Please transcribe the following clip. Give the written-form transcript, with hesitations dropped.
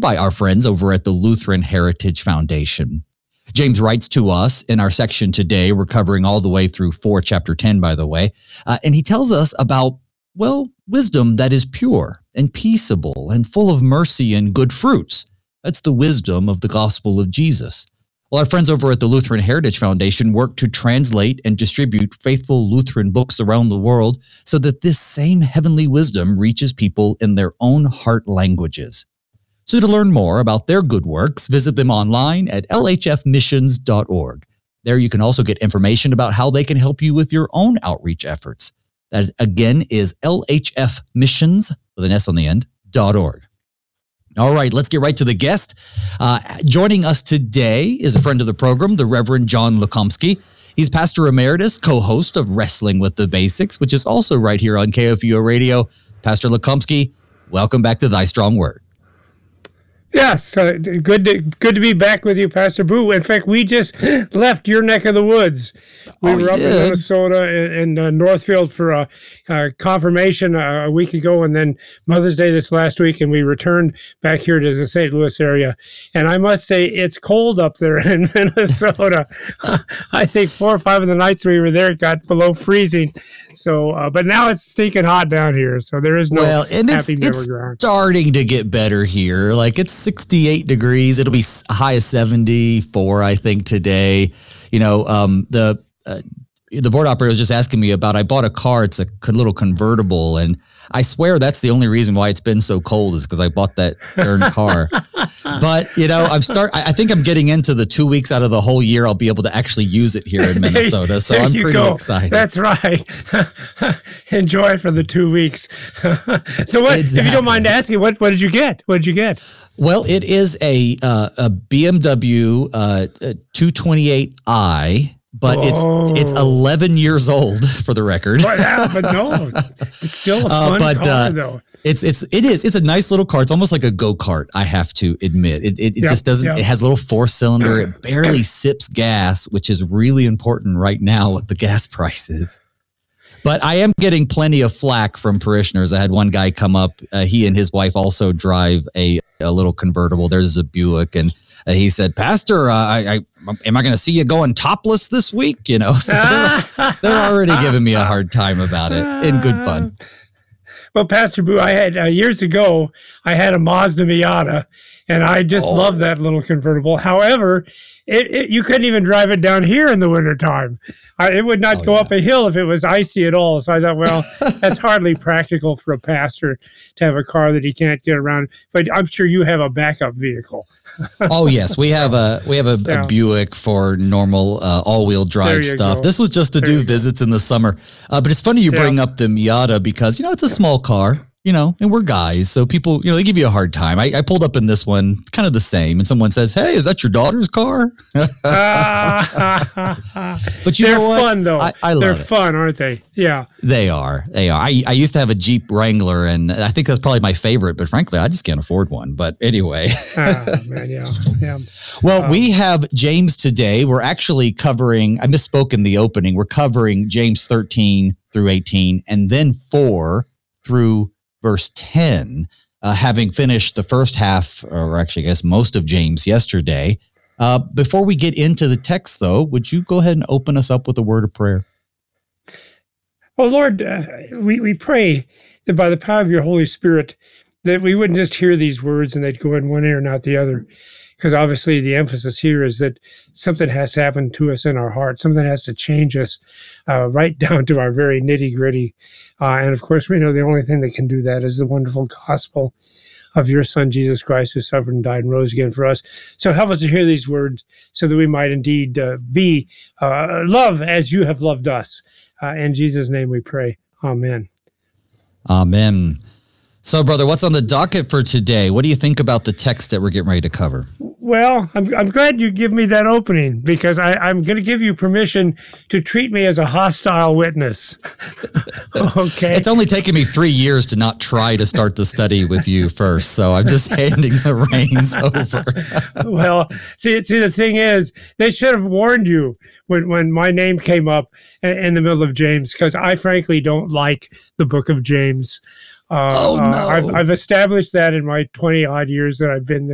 by our friends over at the Lutheran Heritage Foundation. James writes to us in our section today. We're covering all the way through chapter 10, by the way. And he tells us about, wisdom that is pure and peaceable and full of mercy and good fruits. That's the wisdom of the gospel of Jesus. Well, our friends over at the Lutheran Heritage Foundation work to translate and distribute faithful Lutheran books around the world so that this same heavenly wisdom reaches people in their own heart languages. So to learn more about their good works, visit them online at lhfmissions.org. There you can also get information about how they can help you with your own outreach efforts. That, again, is lhfmissions, with an S on the end, .org. All right, let's get right to the guest. Joining us today is a friend of the program, the Reverend John Lukomsky. He's pastor emeritus, co-host of Wrestling with the Basics, which is also right here on KFUO Radio. Pastor Lukomsky, welcome back to Thy Strong Word. Yes, good to be back with you, Pastor Boo. In fact, we just left your neck of the woods. We were up in Minnesota in Northfield for a confirmation a week ago, and then Mother's Day this last week, and we returned back here to the St. Louis area. And I must say, it's cold up there in Minnesota. I think 4 or 5 of the nights we were there, it got below freezing. So, but now it's stinking hot down here, so there is no happy middle ground. It's starting to get better here. Like, it's 68 degrees. It'll be a high of 74, I think, today. You know, the board operator was just asking me about, I bought a car. It's a little convertible, and I swear that's the only reason why it's been so cold is because I bought that darn car. But, you know, I think I'm getting into the 2 weeks out of the whole year I'll be able to actually use it here in Minnesota. So I'm pretty excited. That's right. Enjoy it for the 2 weeks. So what, if you don't mind asking, what did you get? What did you get? Well, it is a BMW 228i. But it's 11 years old, for the record. But no, it's still a fun car, though. It is. It's a nice little car. It's almost like a go-kart, I have to admit. It just doesn't. Yep. It has a little 4-cylinder. It barely sips gas, which is really important right now with the gas prices. But I am getting plenty of flack from parishioners. I had one guy come up. He and his wife also drive a little convertible. There's a Buick, and he said, "Pastor, am I going to see you going topless this week?" You know, so they're already giving me a hard time about it in good fun. Well, Pastor Boo, I had years ago, I had a Mazda Miata, and I just loved that little convertible. However, you couldn't even drive it down here in the wintertime. It would not go up a hill if it was icy at all. So I thought, well, that's hardly practical for a pastor to have a car that he can't get around. But I'm sure you have a backup vehicle. Oh yes, we have a Buick for normal all-wheel drive stuff. This was just to do visits in the summer. But it's funny you bring up the Miata because, you know, it's a small car. You know, and we're guys, so people, you know, they give you a hard time. I pulled up in this one, kind of the same, and someone says, "Hey, is that your daughter's car?" But they're fun, though. I love They're it. fun, aren't they? Yeah, they are. I used to have a Jeep Wrangler, and I think that's probably my favorite. But frankly, I just can't afford one. But anyway, man, yeah. Well, we have James today. We're actually covering. I misspoke in the opening. We're covering James 13 through 18, and then 4 through verse 10, having finished the first half, or actually, I guess, most of James yesterday. Before we get into the text, though, would you go ahead and open us up with a word of prayer? Oh, Lord, we pray that by the power of your Holy Spirit, that we wouldn't just hear these words and they'd go in one ear and out the other. Because obviously the emphasis here is that something has to happen to us in our heart. Something has to change us right down to our very nitty-gritty. And of course, we know the only thing that can do that is the wonderful gospel of your Son, Jesus Christ, who suffered and died and rose again for us. So help us to hear these words so that we might indeed be love as you have loved us. In Jesus' name we pray. Amen. Amen. So, brother, what's on the docket for today? What do you think about the text that we're getting ready to cover? Well, I'm glad you give me that opening because I'm going to give you permission to treat me as a hostile witness. Okay. It's only taken me 3 years to not try to start the study with you first, so I'm just handing the reins over. Well, see, the thing is, they should have warned you when my name came up in the middle of James, because I frankly don't like the book of James. No. I've established that in my 20 odd years that I've been there.